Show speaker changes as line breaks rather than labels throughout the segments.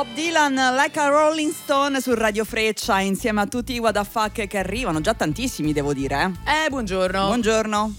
Bob Dylan, Like a Rolling Stone su Radio Freccia, insieme a tutti i what the fuck che arrivano, già tantissimi devo dire.
Buongiorno.
Buongiorno.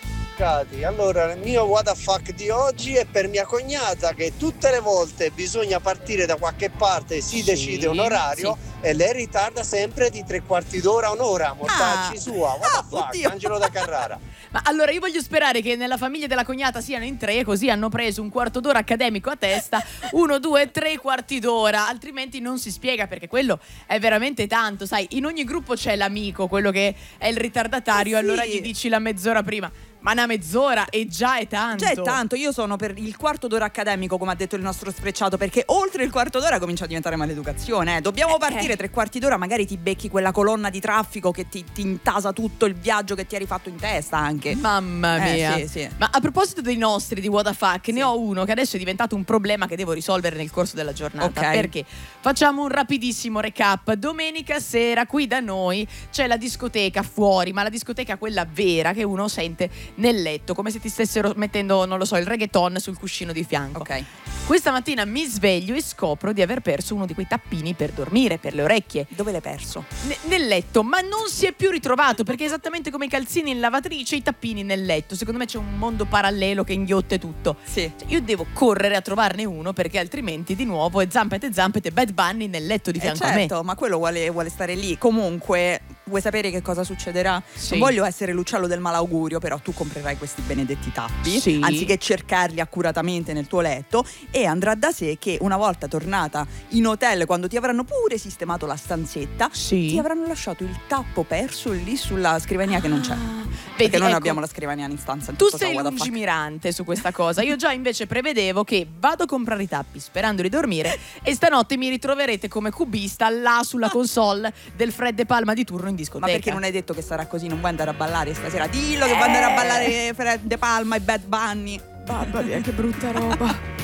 Allora, il mio what the fuck di oggi è per mia cognata, che tutte le volte bisogna partire da qualche parte, si decide un orario e lei ritarda sempre di 3/4 d'ora, un'ora, mortacci sua. What the fuck,
oddio.
Angelo da Carrara.
Ma allora io voglio sperare che nella famiglia della cognata siano in 3, così hanno preso un quarto d'ora accademico a testa, 1, 2, 3 quarti d'ora, altrimenti non si spiega, perché quello è veramente tanto, sai, in ogni gruppo c'è l'amico, quello che è il ritardatario, allora gli dici la mezz'ora prima. Ma una mezz'ora e già è tanto.
Già è tanto, io sono per il quarto d'ora accademico, come ha detto il nostro Sfrecciato, perché oltre il quarto d'ora comincia a diventare maleducazione. Dobbiamo partire 3/4 d'ora, magari ti becchi quella colonna di traffico che ti intasa tutto il viaggio che ti eri fatto in testa anche.
Mamma mia.
Sì.
Ma a proposito dei nostri di what the fuck, ne ho uno che adesso è diventato un problema che devo risolvere nel corso della giornata.
Ok.
Perché facciamo un rapidissimo recap. Domenica sera qui da noi c'è la discoteca fuori, ma la discoteca quella vera che uno sente nel letto, come se ti stessero mettendo, non lo so, il reggaeton sul cuscino di fianco.
Ok.
Questa mattina mi sveglio e scopro di aver perso uno di quei tappini per dormire, per le orecchie.
Dove l'hai perso?
Nel letto, ma non si è più ritrovato, perché esattamente come i calzini in lavatrice, i tappini nel letto. Secondo me c'è un mondo parallelo che inghiotte tutto.
Sì.
Cioè, io devo correre a trovarne uno, perché altrimenti di nuovo è zampete Bad Bunny nel letto di fianco a me.
Certo, ma quello vuole stare lì. Comunque, vuoi sapere che cosa succederà?
Sì.
Non voglio essere l'uccello del malaugurio, però tu comprerai questi benedetti tappi,
Sì.
anziché cercarli accuratamente nel tuo letto, e andrà da sé che una volta tornata in hotel, quando ti avranno pure sistemato la stanzetta,
Sì.
ti avranno lasciato il tappo perso lì sulla scrivania che non c'è.
Vedi,
Perché noi
ecco,
abbiamo la scrivania in stanza.
tu
tutto
sei
what the fuck.
lungimirante su questa cosa. Io già invece prevedevo che vado a comprare i tappi sperando di dormire e stanotte mi ritroverete come cubista là sulla console del Fred De Palma di turno in discoteca.
Ma perché non hai detto che sarà così? Non vuoi andare a ballare stasera? Dillo che vuoi andare a ballare Fred De Palma e Bad Bunny.
Mamma mia, che brutta roba.